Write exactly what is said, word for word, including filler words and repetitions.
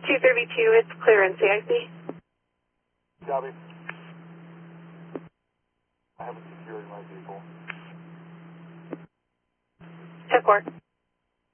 two thirty-two, it's clear in C I C. Copy. I haven't secured my vehicle. ten four.